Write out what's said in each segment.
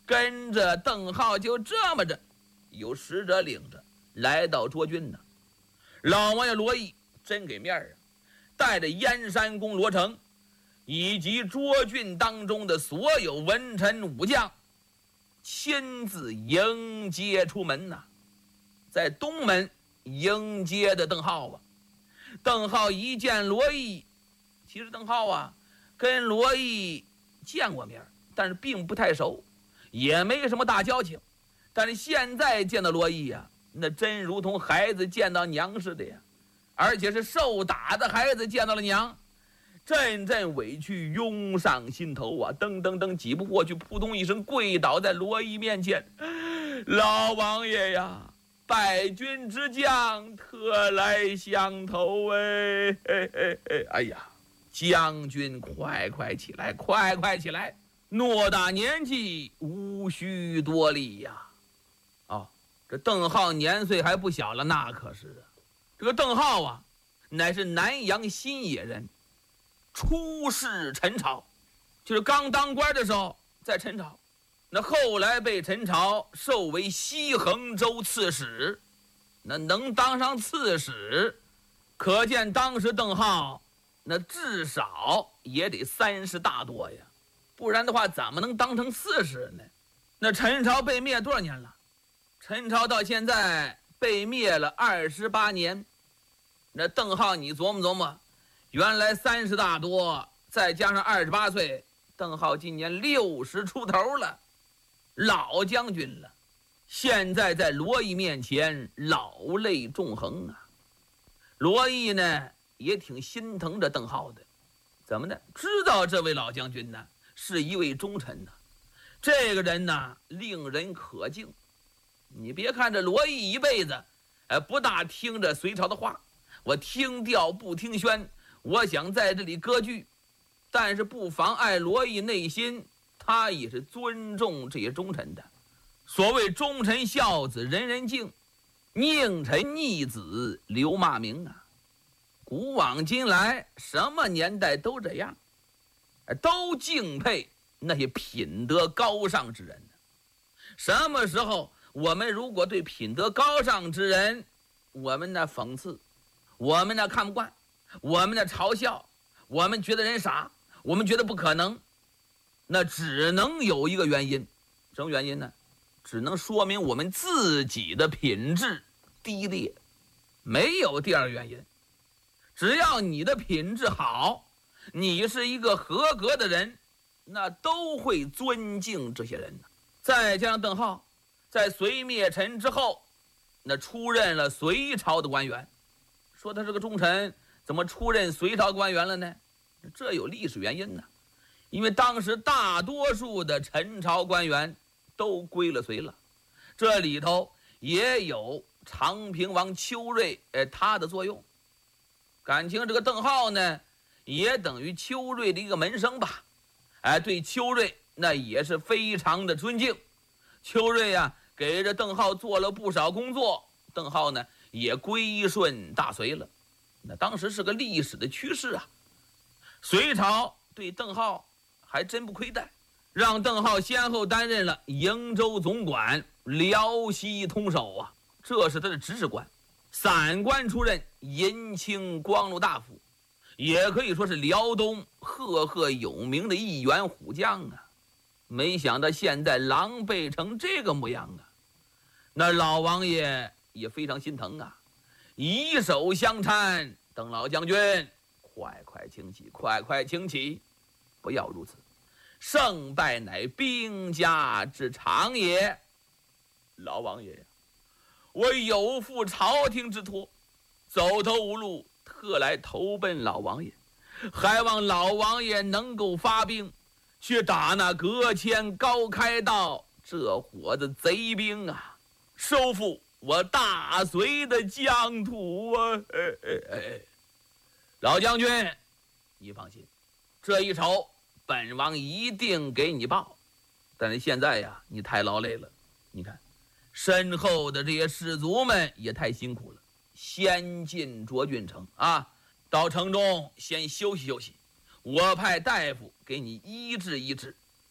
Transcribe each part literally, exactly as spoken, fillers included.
跟着邓浩就这么着，有使者领着来到涿郡呢。老王爷罗毅真给面啊，带着燕山公罗成以及涿郡当中的所有文臣武将，亲自迎接出门呐。在东门迎接的邓浩啊，邓浩一见罗毅，其实邓浩啊跟罗毅见过面，但是并不太熟，也没什么大交情。但是现在见到罗毅呀，那真如同孩子见到娘似的呀，而且是受打的孩子见到了娘，阵阵委屈涌上心头啊！噔噔噔挤不过去，扑通一声跪倒在罗毅面前：“老王爷呀，败军之将特来相投哎！嘿嘿嘿哎呀，将军快快起来，快快起来！偌大年纪，无需多礼呀！”哦，这邓浩年岁还不小了，那可是啊。这个邓浩啊，乃是南阳新野人，出仕陈朝，就是刚当官的时候在陈朝，那后来被陈朝授为西衡州刺史。那能当上刺史，可见当时邓浩那至少也得三十大多呀，不然的话怎么能当成刺史呢？那陈朝被灭多少年了？陈朝到现在被灭了二十八年。那邓浩你琢磨琢磨，原来三十大多，再加上二十八岁，邓浩今年六十出头了，老将军了。现在在罗毅面前老泪纵横啊。罗毅呢也挺心疼着邓浩的，怎么呢？知道这位老将军呢是一位忠臣呢，这个人呢令人可敬。你别看这罗毅一辈子呃不大听着隋朝的话，我听调不听宣，我想在这里割据，但是不妨碍罗毅内心他也是尊重这些忠臣的。所谓忠臣孝子人人敬，佞臣逆子刘骂名啊。古往今来什么年代都这样，都敬佩那些品德高尚之人。什么时候我们如果对品德高尚之人我们呢讽刺，我们呢看不惯，我们呢嘲笑，我们觉得人傻，我们觉得不可能，那只能有一个原因。什么原因呢？只能说明我们自己的品质低劣，没有第二个原因。只要你的品质好，你是一个合格的人，那都会尊敬这些人。再加上邓浩在隋灭陈之后，那出任了隋朝的官员。说他是个忠臣，怎么出任隋朝官员了呢？这有历史原因呢。因为当时大多数的陈朝官员都归了隋了，这里头也有长平王邱瑞呃他的作用。感情这个邓浩呢也等于邱瑞的一个门生吧，哎，对邱瑞那也是非常的尊敬。邱瑞啊给着邓浩做了不少工作，邓浩呢也归顺大隋了。那当时是个历史的趋势啊。隋朝对邓浩还真不亏待，让邓浩先后担任了瀛州总管、辽西通守啊，这是他的执事官。散官出任银青光禄大夫，也可以说是辽东赫赫有名的一员虎将啊。没想到现在狼狈成这个模样啊，那老王爷也非常心疼啊，以手相搀：“邓老将军，快快请起，快快请起，不要如此，胜败乃兵家之常也。老王爷呀，我有负朝廷之托，走投无路，特来投奔老王爷，还望老王爷能够发兵去打那葛谦、高开道这伙子贼兵啊，收复我大隋的疆土啊！哎哎哎，老将军，你放心，这一仇本王一定给你报。但是现在呀，你太劳累了，你看身后的这些士卒们也太辛苦了，先进涿郡城啊，到城中先休息休息，我派大夫给你医治医治，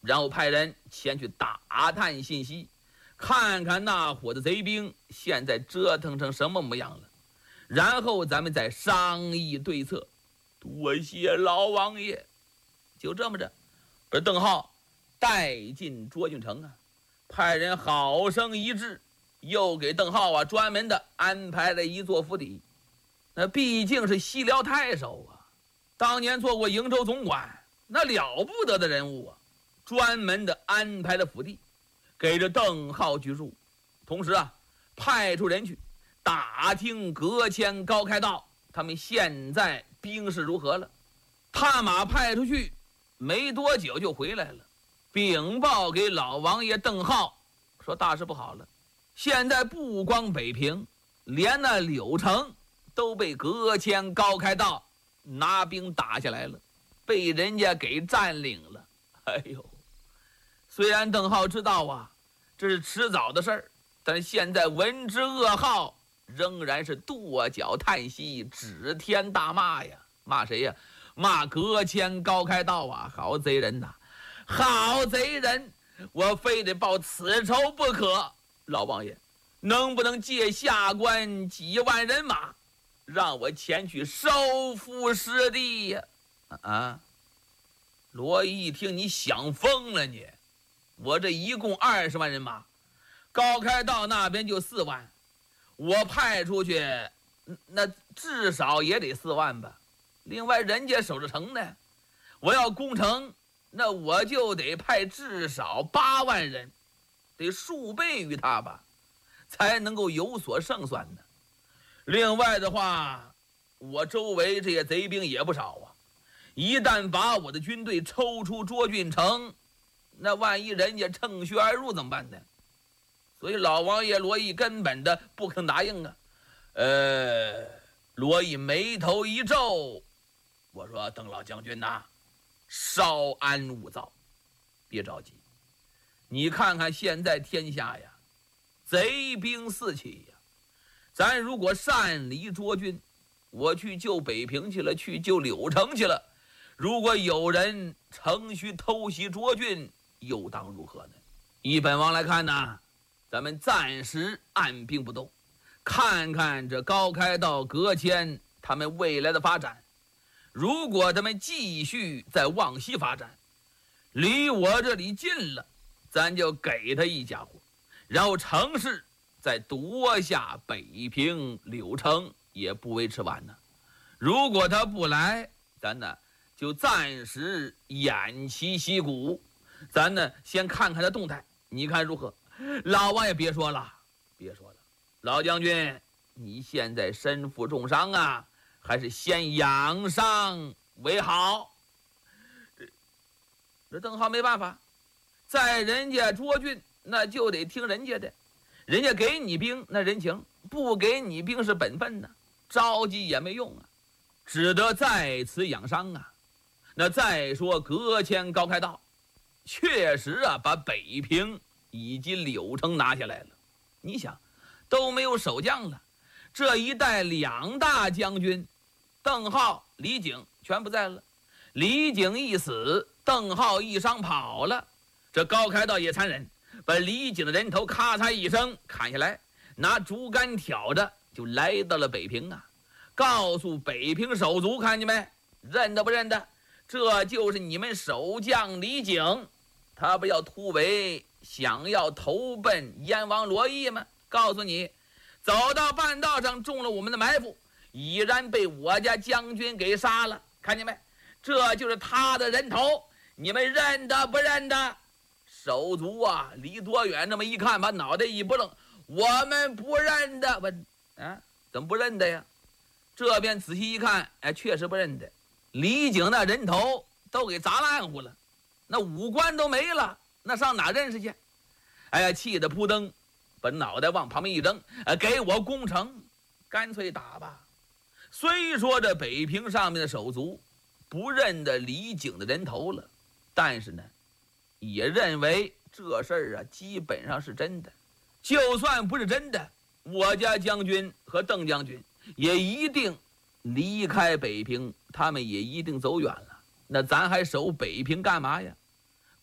然后派人前去打探信息，看看那伙的贼兵现在折腾成什么模样了，然后咱们再商议对策。多谢老王爷。就这么着，把邓浩带进涿郡城啊，派人好生医治，又给邓浩啊专门的安排了一座府邸。那毕竟是西辽太守啊，当年做过瀛州总管，那了不得的人物啊，专门的安排了府邸，给这邓浩居住。同时啊，派出人去打听葛谦、高开道他们现在兵势如何了。探马派出去没多久就回来了，禀报给老王爷邓浩，说大事不好了，现在不光北平，连那柳城都被葛谦、高开道拿兵打下来了，被人家给占领了。哎呦，虽然邓浩知道啊这是迟早的事儿，但现在闻之噩耗，仍然是跺脚叹息，指天大骂呀。骂谁呀？骂葛谦、高开道啊！好贼人呐，好贼人，我非得报此仇不可。老王爷，能不能借下官几万人马，让我前去收复失地呀？啊！罗毅一听，你想疯了你！我这一共二十万人马，高开道那边就四万，我派出去，那至少也得四万吧。另外人家守着城呢，我要攻城，那我就得派至少八万人，得数倍于他吧，才能够有所胜算呢。另外的话，我周围这些贼兵也不少啊，一旦把我的军队抽出涿郡城，那万一人家乘虚而入怎么办呢？所以老王爷罗毅根本的不肯答应啊。呃，罗毅眉头一皱，我说邓老将军呐、啊，稍安勿躁，别着急。你看看现在天下呀，贼兵四起呀。咱如果擅离涿郡，我去救北平去了，去救柳城去了，如果有人乘虚偷袭涿郡，又当如何呢？依本王来看呢，咱们暂时按兵不动，看看这高开道、葛谦他们未来的发展。如果他们继续在往西发展，离我这里近了，咱就给他一家伙，然后乘势再夺下北平、柳城，也不为迟晚呢。如果他不来，咱呢就暂时偃旗息鼓，咱呢先看看他动态，你看如何？老王爷别说了，别说了，老将军，你现在身负重伤啊，还是先养伤为好。这这邓浩没办法，在人家涿郡那就得听人家的，人家给你兵那人情，不给你兵是本分呢，着急也没用啊，只得在此养伤啊。那再说葛谦、高开道，确实啊把北平以及柳城拿下来了。你想，都没有守将了，这一带两大将军邓浩、李景全不在了。李景一死，邓浩一伤跑了，这高开道也残忍，把李景的人头咔嚓一声砍下来，拿竹竿挑着就来到了北平啊，告诉北平手足，看见没？认得不认得？这就是你们守将李景，他不要突围，想要投奔燕王罗毅吗？告诉你，走到半道上中了我们的埋伏，已然被我家将军给杀了，看见没？这就是他的人头，你们认得不认得？手足啊，离多远这么一看，把脑袋一拨楞，我们不认得。我啊，怎么不认得呀？这边仔细一看，哎，确实不认得。李景那人头都给砸烂乎了，那五官都没了，那上哪认识去？哎呀，气得扑腾，把脑袋往旁边一扔，呃，给我攻城，干脆打吧。虽说这北平上面的手足不认得李景的人头了，但是呢，也认为这事儿啊基本上是真的。就算不是真的，我家将军和邓将军也一定离开北平，他们也一定走远了。那咱还守北平干嘛呀？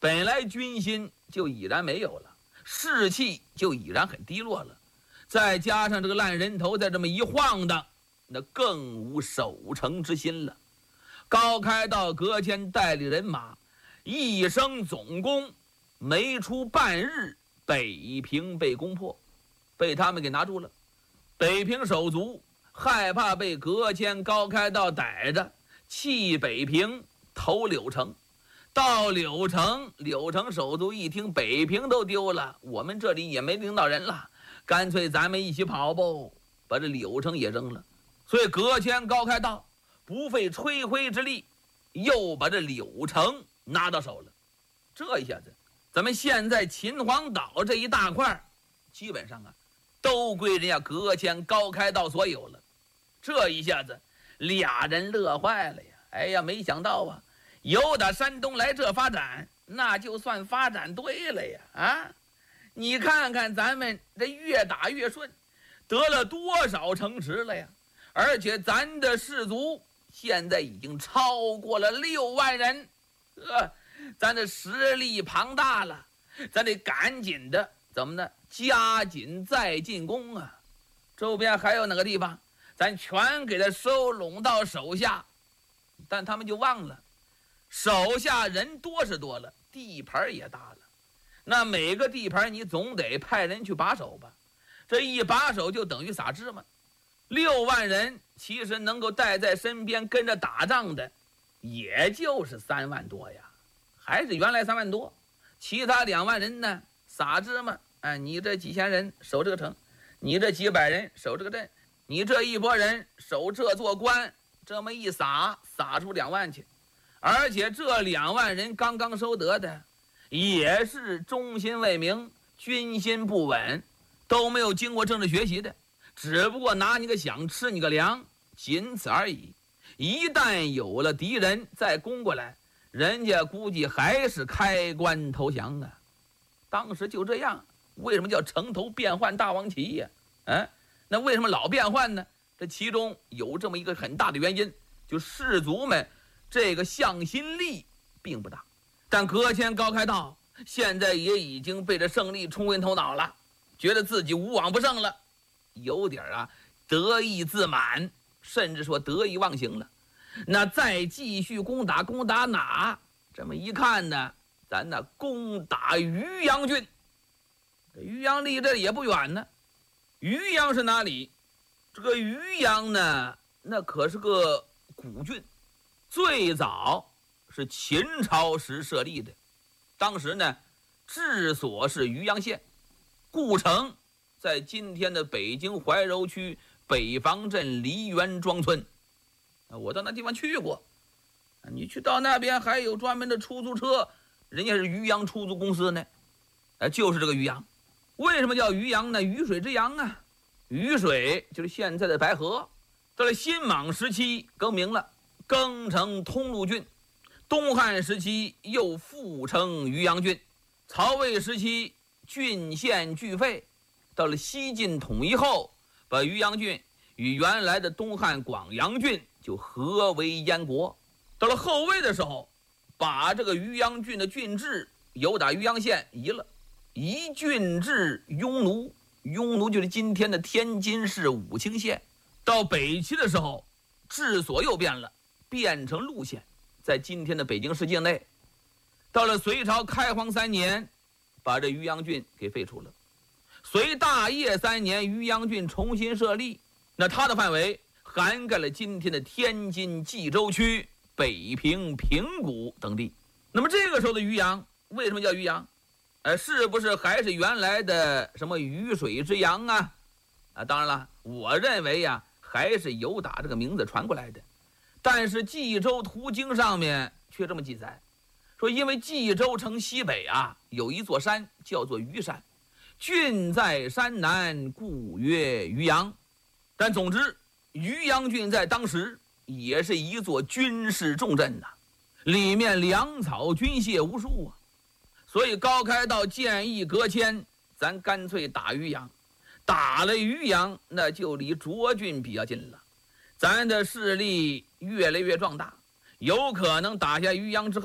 本来军心就已然没有了，士气就已然很低落了，再加上这个烂人头再这么一晃荡，那更无守城之心了。高开道、葛谦带领人马一声总攻，没出半日，北平被攻破，被他们给拿住了。北平手足害怕被葛谦、高开道逮着，弃北平投柳城。到柳城，柳城手足一听北平都丢了，我们这里也没领导人了，干脆咱们一起跑吧，把这柳城也扔了。所以葛谦、高开道不费吹灰之力，又把这柳城拿到手了。这一下子，咱们现在秦皇岛这一大块，基本上啊，都归人家葛谦、高开道所有了。这一下子，俩人乐坏了呀！哎呀，没想到啊，由打山东来这发展，那就算发展对了呀！啊，你看看咱们这越打越顺，得了多少城池了呀？而且咱的士卒现在已经超过了六万人，呃，咱的实力庞大了，咱得赶紧的，怎么呢？加紧再进攻啊！周边还有哪个地方，咱全给他收拢到手下。但他们就忘了，手下人多是多了，地盘也大了，那每个地盘你总得派人去把守吧？这一把守就等于撒芝麻。六万人其实能够带在身边跟着打仗的，也就是三万多呀，还是原来三万多。其他两万人呢，撒芝麻。哎，你这几千人守这个城，你这几百人守这个镇，你这一拨人守这座关，这么一撒，撒出两万去。而且这两万人刚刚收得的，也是忠心为民，军心不稳，都没有经过政治学习的，只不过拿你个饷吃你个粮，仅此而已。一旦有了敌人再攻过来，人家估计还是开关投降啊。当时就这样，为什么叫城头变幻大王旗呀？啊，那为什么老变幻呢？这其中有这么一个很大的原因，就士卒们这个向心力并不大。但葛谦、高开道现在也已经被这胜利冲昏头脑了，觉得自己无往不胜了，有点啊得意自满，甚至说得意忘形了。那再继续攻打攻打哪？这么一看呢，咱呢攻打渔阳郡。这渔阳离这也不远呢。渔阳是哪里？这个渔阳呢，那可是个古郡，最早是秦朝时设立的。当时呢，治所是渔阳县，故城在今天的北京怀柔区北房镇梨园庄村。我到那地方去过，你去到那边还有专门的出租车，人家是渔阳出租公司呢，就是这个渔阳。为什么叫渔阳呢？鱼水之阳啊，鱼水就是现在的白河。到了新莽时期更名了，更成通路郡。东汉时期又复称渔阳郡。曹魏时期郡县俱废。到了西晋统一后，把渔阳郡与原来的东汉广阳郡就合为燕国。到了后魏的时候，把这个渔阳郡的郡治由打渔阳县移了，移郡治雍奴。雍奴就是今天的天津市武清县。到北齐的时候，治所又变了，变成陆县，在今天的北京市境内。到了隋朝开皇三年，把这渔阳郡给废除了。隋大业三年，渔阳郡重新设立，那它的范围涵盖了今天的天津冀州区、北平、平谷等地。那么这个时候的渔阳为什么叫渔阳？呃，是不是还是原来的什么鱼水之阳啊？啊，当然了，我认为呀、啊，还是由打这个名字传过来的。但是冀州图经上面却这么记载，说因为冀州城西北啊有一座山叫做虞山，郡在山南，故曰渔阳。但总之，渔阳郡在当时也是一座军事重镇呐、啊，里面粮草军械无数啊。所以高开道建议葛谦，咱干脆打渔阳。打了渔阳，那就离涿郡比较近了，咱的势力越来越壮大，有可能打下渔阳之后，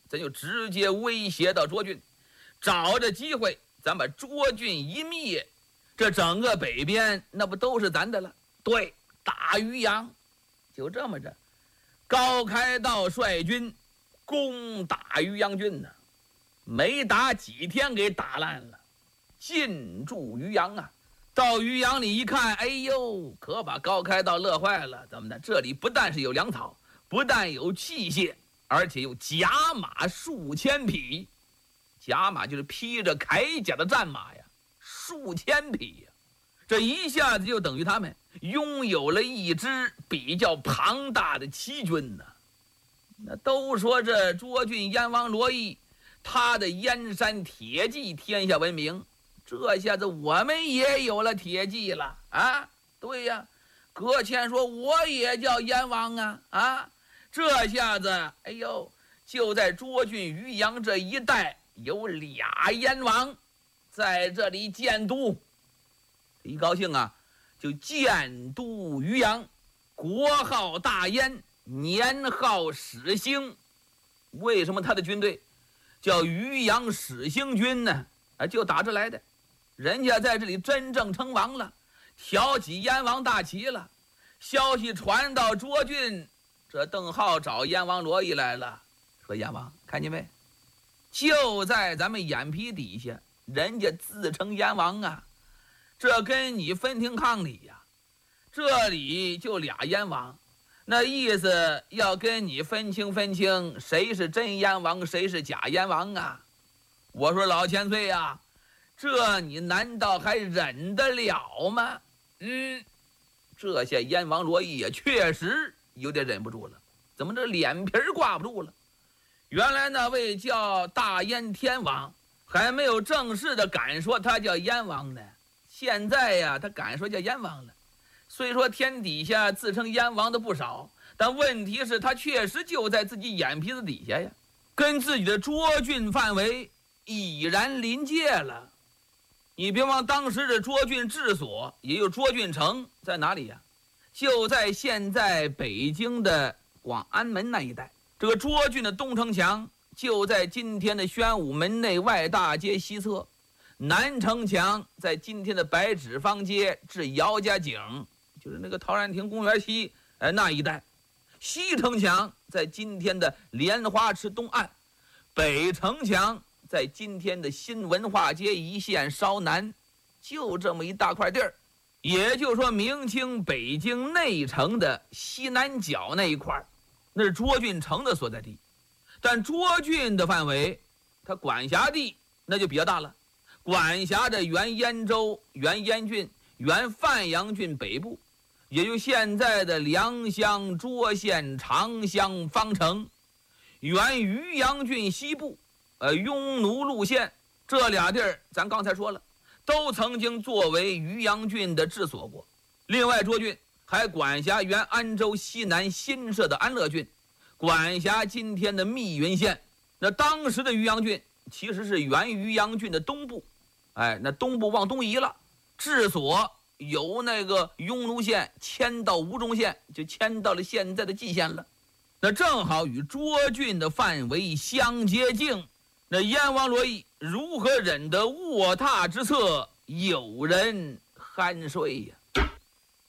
咱就直接威胁到涿郡，找着机会，咱把涿郡一灭，这整个北边那不都是咱的了？对，打渔阳。就这么着，高开道率军攻打渔阳郡呢，没打几天给打烂了，进驻渔阳啊。到渔阳里一看，哎呦，可把高开道乐坏了。怎么的？这里不但是有粮草，不但有器械，而且有甲马数千匹。甲马就是披着铠甲的战马呀，数千匹呀。这一下子就等于他们拥有了一支比较庞大的齐军呢。那都说这涿郡燕王罗毅，他的燕山铁骑天下闻名。这下子我们也有了铁骑了啊！对呀，搁浅说我也叫燕王啊啊！这下子，哎呦，就在涿郡渔阳这一带有俩燕王在这里建都。一高兴啊，就建都渔阳，国号大燕，年号始兴。为什么他的军队叫渔阳始兴军呢？啊，就打这来的。人家在这里真正称王了，挑起燕王大旗了。消息传到涿郡，这邓浩找燕王罗毅来了，说燕王看见没？就在咱们眼皮底下，人家自称燕王啊，这跟你分庭抗礼呀、啊。这里就俩燕王，那意思要跟你分清分清，谁是真燕王，谁是假燕王啊？我说老千岁呀、啊，这你难道还忍得了吗？嗯，这下燕王罗毅也确实有点忍不住了，怎么这脸皮挂不住了？原来那位叫大燕天王还没有正式的敢说他叫燕王呢，现在呀，他敢说叫燕王了。虽说天底下自称燕王的不少，但问题是他确实就在自己眼皮子底下呀，跟自己的涿郡范围已然临界了。你别忘当时的涿郡治所，也有涿郡城在哪里呀？就在现在北京的广安门那一带。这个涿郡的东城墙就在今天的宣武门内外大街西侧，南城墙在今天的白纸坊街至姚家井，就是那个陶然亭公园西呃那一带。西城墙在今天的莲花池东岸，北城墙在今天的新文化街一线稍南，就这么一大块地儿。也就是说，明清北京内城的西南角那一块，那是涿郡城的所在地。但涿郡的范围，它管辖地那就比较大了，管辖着原燕州、原燕郡、原范阳郡北部，也就现在的良乡、涿县、长乡、方城，原渔阳郡西部，呃，雍奴路县这俩地儿，咱刚才说了，都曾经作为渔阳郡的治所过。另外，涿郡还管辖原安州西南新设的安乐郡，管辖今天的密云县。那当时的渔阳郡其实是原渔阳郡的东部，哎，那东部往东移了，治所由那个雍奴县迁到吴中县，就迁到了现在的蓟县了。那正好与涿郡的范围相接近。那燕王罗毅如何忍得卧榻之侧有人酣睡呀、啊？